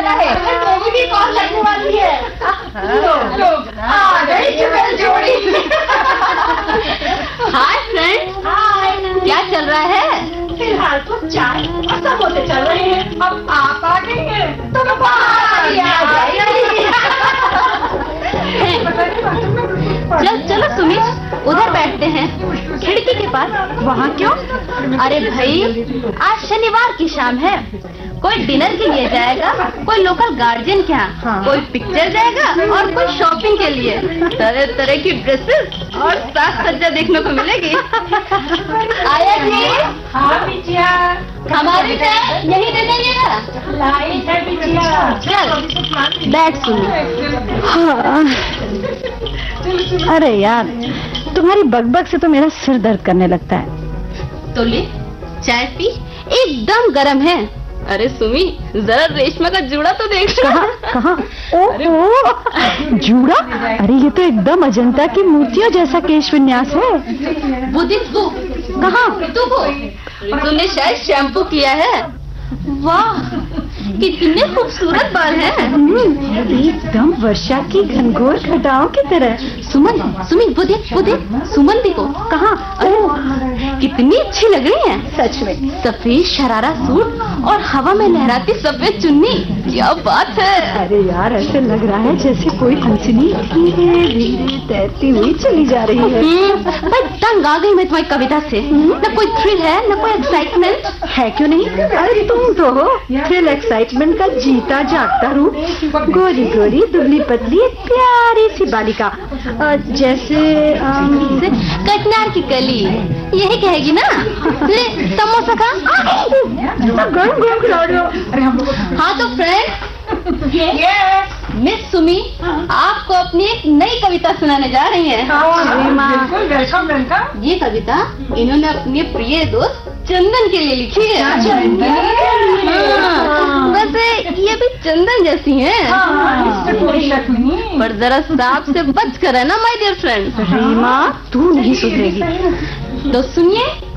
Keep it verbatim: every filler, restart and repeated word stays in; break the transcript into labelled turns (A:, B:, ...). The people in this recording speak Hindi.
A: रहा है।
B: मूवी भी कॉल लगने वाली है। आ गई जुगल जोड़ी।
A: हाय फ्रेंड्स,
B: हाय।
A: क्या चल रहा है?
B: फिलहाल तो चाय और समोसे चल रहे हैं। अब आप आ गई हैं तो बाहर आ जाएगी।
A: चल चलो सुमित, उधर बैठते हैं खिड़की के पास। वहाँ क्यों? अरे भाई, आज शनिवार की शाम है। कोई डिनर के लिए जाएगा, कोई लोकल गार्जियन के यहाँ, हाँ। कोई पिक्चर जाएगा और कोई शॉपिंग के लिए। तरह तरह की ड्रेसेस और साज सज्जा देखने को मिलेगी। आया जी?
B: हाँ बिटिया,
A: हमारी चाय यही दे देंगे।
B: लाई है बिटिया।
A: चल बैठ सुनी। हाँ।
C: अरे यार, तुम्हारी बकबक से तो मेरा सिर दर्द करने लगता है।
A: तो ले चाय पी, एकदम गर्म है। अरे सुमी, जरा रेशमा का जूड़ा तो देख।
C: कहाँ कहाँ? ओह, जूड़ा? अरे ये तो एकदम अजंता की मूर्तियों जैसा केश विन्यास है।
A: वो देख वो।
C: कहाँ?
A: तू वो। तूने शायद शैम्पू किया है। वाह, कितने खूबसूरत बाल हैं।
C: एकदम वर्षा की घनघोर घटाओं की तरह।
A: सुमन, सुमित वो देख, वो देख, सुमन देखो।
C: कहाँ?
A: ओह, कितनी अच्छी लग रही है
C: सच में।
A: सफेद शरारा सूट और हवा में लहराती सफेद चुन्नी, क्या बात है।
C: अरे यार, ऐसे लग रहा है जैसे कोई हंसनी धीरे धीरे तैरती हुई चली जा रही है।
A: भाई तंग आ गई मैं तुम्हारी कविता से। न कोई थ्रिल है, न कोई एक्साइटमेंट
C: है। क्यों नहीं? अरे तुम तो हो थ्रिल एक्साइटमेंट का जीता जागता रूप। गोरी गोरी दुबली पतली एक प्यारी सी बालिका, जैसे
A: कटनार की कली, यही कहेगी ना। ले समोसा खा।
C: गरम गरम खिला रहे हो।
A: हाँ तो फ्रेंड, मिस सुमी आपको अपनी एक नई कविता सुनाने जा रही हैं। ये कविता इन्होंने अपने प्रिय दोस्त चंदन के लिए लिखी है। हाँ, वैसे ये भी चंदन जैसी हैं, पर जरा सांप से बच कर है ना माय डियर फ्रेंड।
C: रीमा, तू नहीं सुधरेगी।
A: तो सुनिए